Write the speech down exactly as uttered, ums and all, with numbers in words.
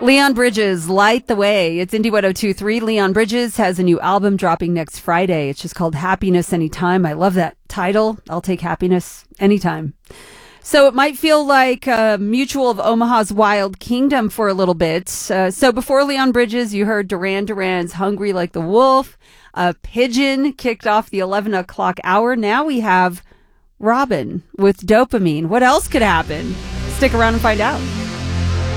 Leon Bridges, Light the Way. It's Indie one oh two point three. Leon Bridges has a new album dropping next Friday. It's just called Happiness Anytime. I love that title. I'll take happiness anytime. So it might feel like uh, Mutual of Omaha's Wild Kingdom for a little bit. Uh, so before Leon Bridges, you heard Duran Duran's Hungry Like the Wolf. Uh, Pigeon kicked off the eleven o'clock hour. Now we have Robin with Dopamine. What else could happen? Stick around and find out.